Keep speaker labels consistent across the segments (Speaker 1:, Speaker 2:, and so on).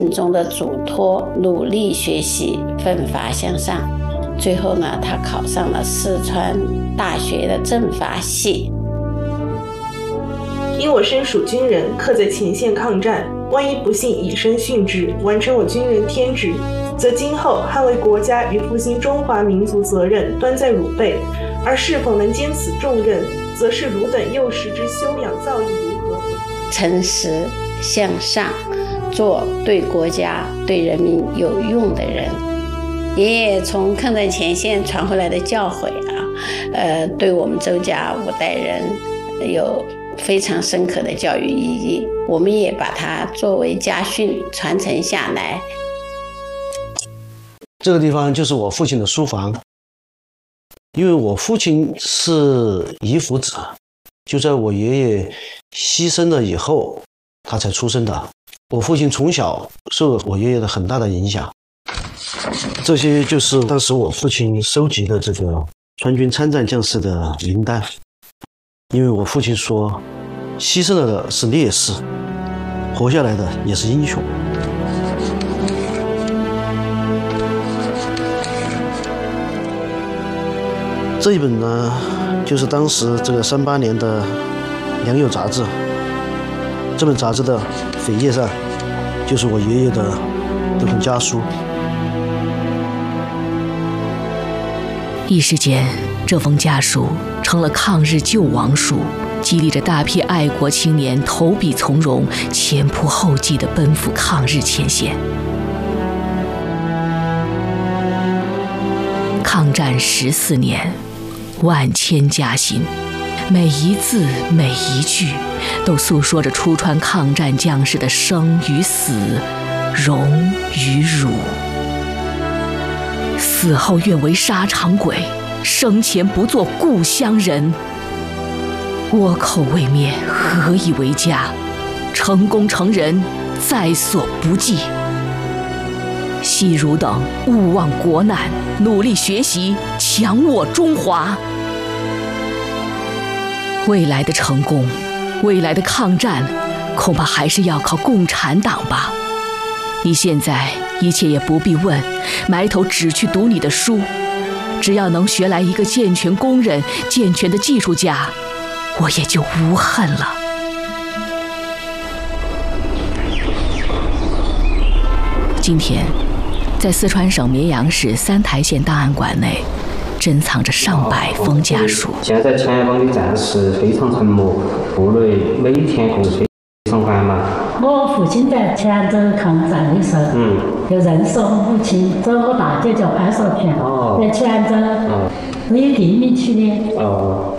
Speaker 1: 中的嘱托，努力学习，奋发向上。最后呢，他考上了四川大学的政法系。
Speaker 2: 因我身属军人，刻在前线抗战，万一不幸以身殉职，完成我军人天职，则今后捍卫国家与复兴中华民族责任端在汝辈，而是否能兼此重任，则是汝等幼时之修养造诣如何。
Speaker 1: 诚实向上，做对国家对人民有用的人。爷爷从抗战前线传回来的教诲对我们周家5代人有非常深刻的教育意义，我们也把它作为家训传承下来。
Speaker 3: 这个地方就是我父亲的书房，因为我父亲是遗腹子，就在我爷爷牺牲了以后他才出生的。我父亲从小受我爷爷的很大的影响。这些就是当时我父亲收集的这个川军参战将士的名单，因为我父亲说，牺牲了的是烈士，活下来的也是英雄。这一本呢，就是当时这个38年的《良友》杂志，这本杂志的扉页上就是我爷爷的这本家书。
Speaker 4: 一时间，这封家书成了抗日救亡书，激励着大批爱国青年投笔从戎、前仆后继地奔赴抗日前线。抗战14年，万千家心，每一字每一句都诉说着出川抗战将士的生与死、荣与辱。死后愿为沙场鬼，生前不做故乡人。倭寇未灭，何以为家？成功成仁，在所不计。系汝等勿忘国难，努力学习，强我中华。未来的成功，未来的抗战，恐怕还是要靠共产党吧。你现在一切也不必问，埋头只去读你的书，只要能学来一个健全工人、健全的技术家，我也就无恨了。今天，在四川省绵阳市三台县档案馆内，珍藏着上百封家书。
Speaker 5: 现在前方的战士非常沉默，部队每天供水非常缓慢。
Speaker 6: 我父亲在泉州抗战的时候，就认识我母亲，找我大姐叫潘少全，在泉州是地名区的。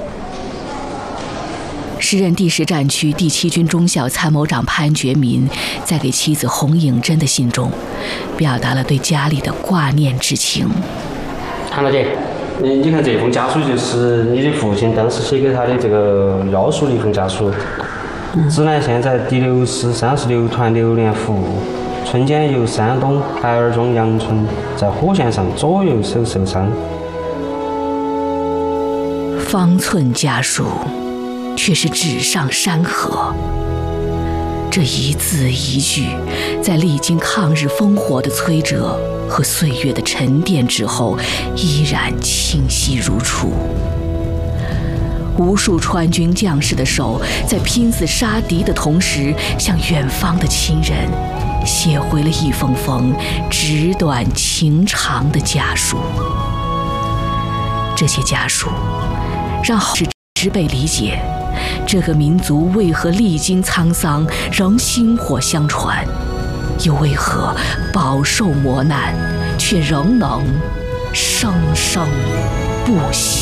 Speaker 4: 时任第10战区第7军中校参谋长潘觉民在给妻子洪颖珍的信中，表达了对家里的挂念之情。
Speaker 5: 韩老姐，你看这封家书就是你的父亲当时写给他的这个要书的一封家书。指南县在第6师36团6连服务，春间由山东白尔庄杨村在火线上左右手受伤。
Speaker 4: 方寸家书，却是纸上山河。这一字一句，在历经抗日烽火的摧折和岁月的沉淀之后，依然清晰如初。无数川军将士的手，在拼死杀敌的同时，向远方的亲人写回了一封封纸短情长的家书。这些家书让后世之辈理解，这个民族为何历经沧桑仍薪火相传，又为何饱受磨难却仍能生生不息。